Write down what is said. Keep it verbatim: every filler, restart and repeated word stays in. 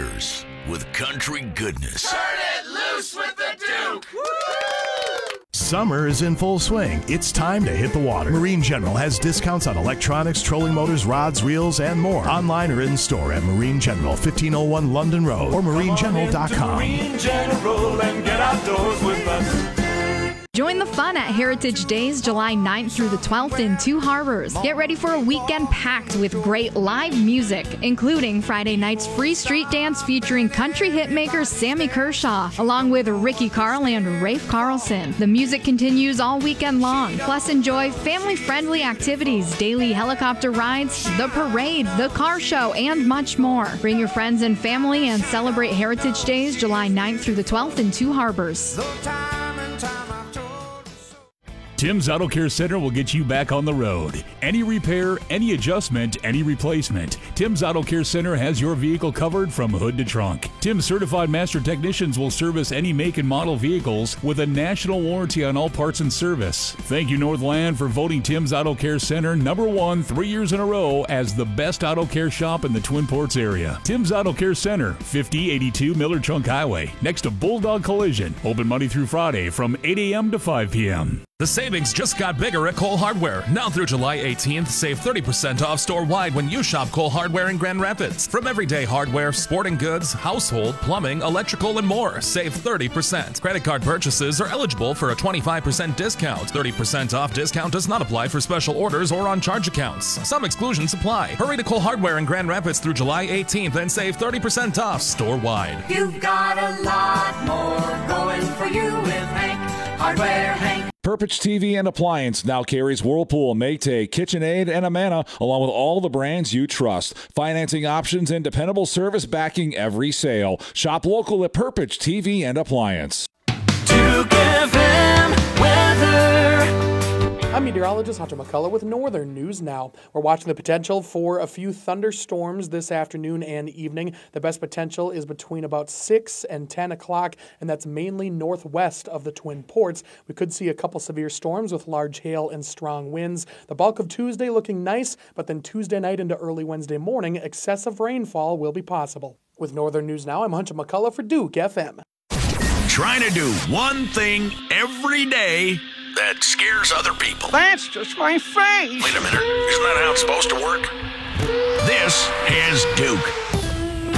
years with country goodness. Turn it loose with the Duke! Woo! Summer is in full swing. It's time to hit the water. Marine General has discounts on electronics, trolling motors, rods, reels, and more. Online or in store at Marine General, fifteen oh one London Road or marine general dot com. Marine General and get outdoors with us. Join the fun at Heritage Days July ninth through the twelfth in Two Harbors. Get ready for a weekend packed with great live music, including Friday night's free street dance featuring country hitmaker Sammy Kershaw, along with Ricky Carl and Rafe Carlson. The music continues all weekend long. Plus, enjoy family-friendly activities, daily helicopter rides, the parade, the car show, and much more. Bring your friends and family and celebrate Heritage Days July ninth through the twelfth in Two Harbors. Tim's Auto Care Center will get you back on the road. Any repair, any adjustment, any replacement. Tim's Auto Care Center has your vehicle covered from hood to trunk. Tim's certified master technicians will service any make and model vehicles with a national warranty on all parts and service. Thank you, Northland, for voting Tim's Auto Care Center number one three years in a row as the best auto care shop in the Twin Ports area. Tim's Auto Care Center, fifty eighty-two Miller Trunk Highway, next to Bulldog Collision. Open Monday through Friday from eight a.m. to five p.m. The savings just got bigger at Cole Hardware. Now through July eighteenth, save thirty percent off store-wide when you shop Cole Hardware in Grand Rapids. From everyday hardware, sporting goods, household, plumbing, electrical, and more, save thirty percent. Credit card purchases are eligible for a twenty-five percent discount. thirty percent off discount does not apply for special orders or on charge accounts. Some exclusions apply. Hurry to Cole Hardware in Grand Rapids through July eighteenth and save thirty percent off store-wide. You've got a lot more going for you with Hank Hardware Hank. Purpich T V and Appliance now carries Whirlpool, Maytag, KitchenAid, and Amana, along with all the brands you trust. Financing options and dependable service backing every sale. Shop local at Purpich T V and Appliance. Duke F M weather. I'm meteorologist Hunter McCullough with Northern News Now. We're watching the potential for a few thunderstorms this afternoon and evening. The best potential is between about six and ten o'clock, and that's mainly northwest of the Twin Ports. We could see a couple severe storms with large hail and strong winds. The bulk of Tuesday looking nice, but then Tuesday night into early Wednesday morning, excessive rainfall will be possible. With Northern News Now, I'm Hunter McCullough for Duke F M. Trying to do one thing every day that scares other people. That's just my face. Wait a minute, isn't that how it's supposed to work? This is Duke.